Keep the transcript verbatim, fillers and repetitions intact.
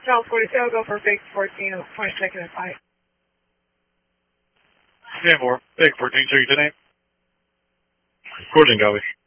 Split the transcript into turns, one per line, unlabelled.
Charles forty-seven, go for fake fourteen, twenty-second and five.
ten four, fake fourteen, show you today. Coordinating, copy.